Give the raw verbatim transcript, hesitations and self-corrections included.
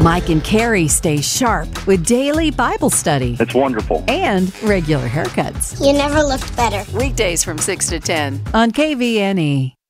Mike and Carrie stay sharp with daily Bible study It's wonderful. and regular haircuts. You never looked better. Weekdays from six to ten on K V N E.